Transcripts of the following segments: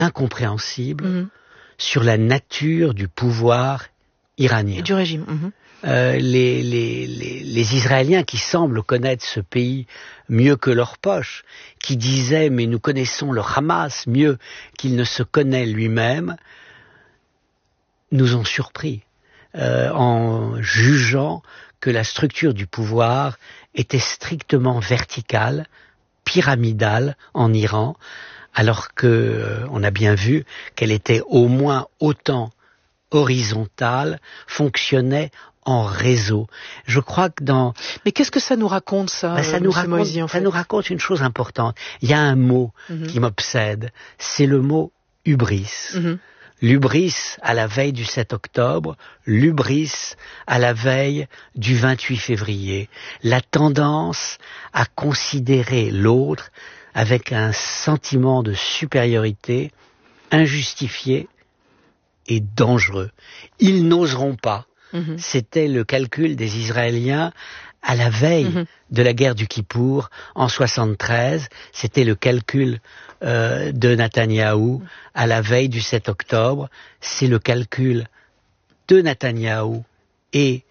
incompréhensible sur la nature du pouvoir iranien. Et du régime. Les Israéliens qui semblent connaître ce pays mieux que leur poche, qui disaient mais nous connaissons le Hamas mieux qu'il ne se connaît lui-même, nous ont surpris en jugeant que la structure du pouvoir était strictement verticale, pyramidale en Iran, alors que on a bien vu qu'elle était au moins autant horizontale, fonctionnait en réseau. Je crois que Mais qu'est-ce que ça nous raconte, ça, ça nous raconte une chose importante. Il y a un mot qui m'obsède, c'est le mot hubris. L'hubris à la veille du 7 octobre, l'hubris à la veille du 28 février. La tendance à considérer l'autre avec un sentiment de supériorité injustifié et dangereux. Ils n'oseront pas. C'était le calcul des Israéliens à la veille de la guerre du Kippour en 73. C'était le calcul de Netanyahou à la veille du 7 octobre. C'est le calcul de Netanyahou et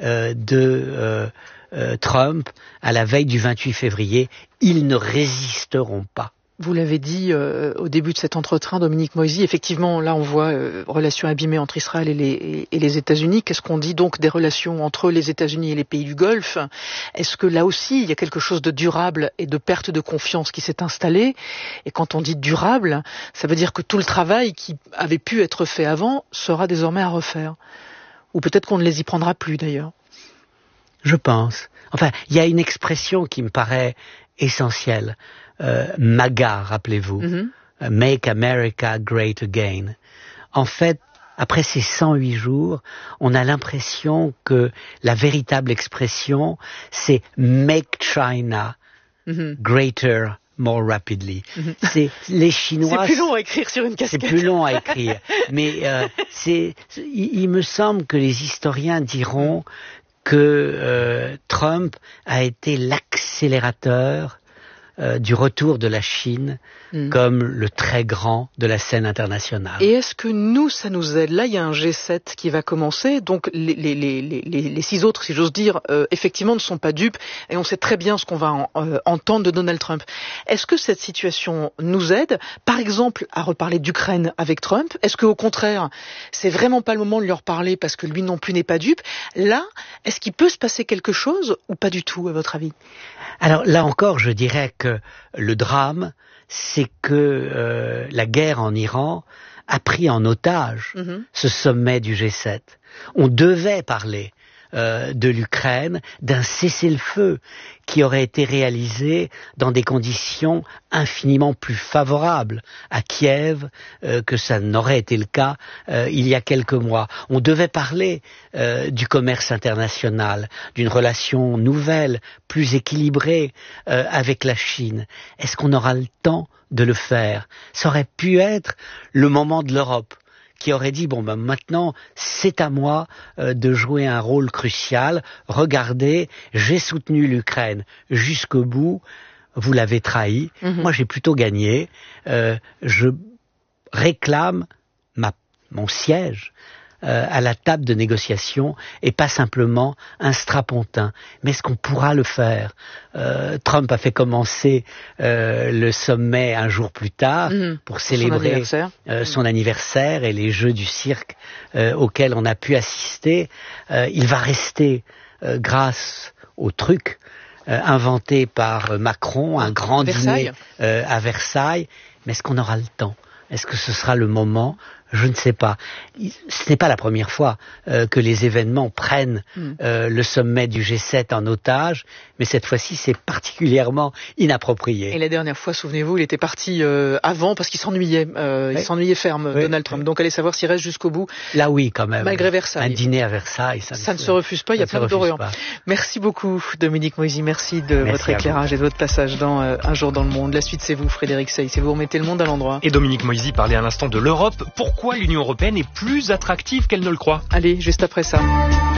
de Trump à la veille du 28 février. Ils ne résisteront pas. Vous l'avez dit au début de cet entretien, Dominique Moïsi, effectivement, là on voit relations abîmées entre Israël et les États-Unis. Qu'est-ce qu'on dit donc des relations entre les États-Unis et les pays du Golfe? Est-ce que là aussi il y a quelque chose de durable et de perte de confiance qui s'est installé? Et quand on dit durable, ça veut dire que tout le travail qui avait pu être fait avant sera désormais à refaire. Ou peut-être qu'on ne les y prendra plus d'ailleurs. Je pense. Enfin, il y a une expression qui me paraît essentielle. MAGA, rappelez-vous, Make America Great Again. En fait, après ces 108 jours, on a l'impression que la véritable expression, c'est Make China Greater More Rapidly. C'est les Chinois. C'est plus long à écrire sur une casquette. C'est plus long à écrire, mais il me semble que les historiens diront que Trump a été l'accélérateur du retour de la Chine comme le très grand de la scène internationale. Et est-ce que nous, ça nous aide? Là, il y a un G7 qui va commencer, donc les 6 autres, si j'ose dire, effectivement ne sont pas dupes, et on sait très bien ce qu'on va entendre de Donald Trump. Est-ce que cette situation nous aide, par exemple, à reparler d'Ukraine avec Trump? Est-ce qu'au contraire, c'est vraiment pas le moment de lui reparler parce que lui non plus n'est pas dupe? Là, est-ce qu'il peut se passer quelque chose ou pas du tout, à votre avis? Alors là encore, je dirais que le drame, c'est que la guerre en Iran a pris en otage ce sommet du G7. On devait parler de l'Ukraine, d'un cessez-le-feu qui aurait été réalisé dans des conditions infiniment plus favorables à Kiev que ça n'aurait été le cas il y a quelques mois. On devait parler du commerce international, d'une relation nouvelle, plus équilibrée avec la Chine. Est-ce qu'on aura le temps de le faire? Ça aurait pu être le moment de l'Europe, qui aurait dit bon ben maintenant c'est à moi de jouer un rôle crucial. Regardez, j'ai soutenu l'Ukraine jusqu'au bout, vous l'avez trahi, moi j'ai plutôt gagné, je réclame mon siège à la table de négociation et pas simplement un strapontin. Mais est-ce qu'on pourra le faire? Trump a fait commencer le sommet un jour plus tard pour célébrer son anniversaire et les jeux du cirque auxquels on a pu assister. Il va rester grâce au truc inventé par Macron, un grand dîner à Versailles. Mais est-ce qu'on aura le temps? Est-ce que ce sera le moment? Je ne sais pas. Ce n'est pas la première fois que les événements prennent le sommet du G7 en otage, mais cette fois-ci c'est particulièrement inapproprié. Et la dernière fois, souvenez-vous, il était parti avant parce qu'il s'ennuyait. Il s'ennuyait ferme, Donald Trump. Donc allez savoir s'il reste jusqu'au bout. Là oui, quand même. Malgré Versailles. Un dîner à Versailles, ça ne se refuse pas, il y a plein d'Orient. Merci beaucoup Dominique Moïsi, merci de votre éclairage et de votre passage dans Un jour dans le monde. La suite c'est vous, Frédéric Sey, c'est vous remettez le monde à l'endroit. Et Dominique Moïsi parlait à l'instant de l'Europe. Pourquoi l'Union européenne est plus attractive qu'elle ne le croit? Allez, juste après ça.